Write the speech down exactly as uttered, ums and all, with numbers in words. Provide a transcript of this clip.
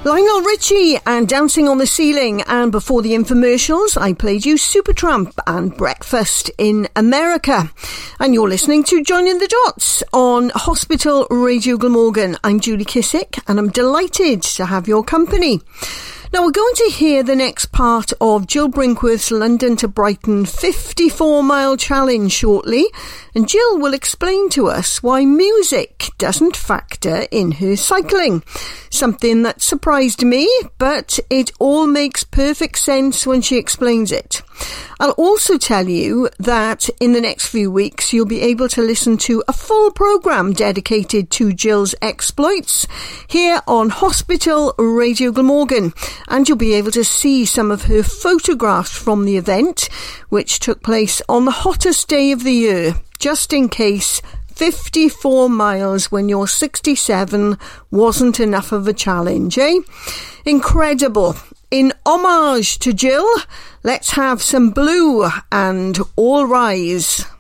Lionel Richie and Dancing on the Ceiling, and before the infomercials I played you Supertramp and Breakfast in America. And you're listening to Joining the Dots on Hospital Radio Glamorgan. I'm Julie Kissick and I'm delighted to have your company. Now we're going to hear the next part of Jill Brinkworth's London to Brighton fifty-four mile challenge shortly, and Jill will explain to us why music doesn't factor in her cycling. Something that surprised me, but it all makes perfect sense when she explains it. I'll also tell you that in the next few weeks you'll be able to listen to a full programme dedicated to Jill's exploits here on Hospital Radio Glamorgan, and you'll be able to see some of her photographs from the event, which took place on the hottest day of the year, just in case fifty-four miles when you're sixty-seven wasn't enough of a challenge, eh? Incredible. In homage to Jill, let's have some Blue and All Rise.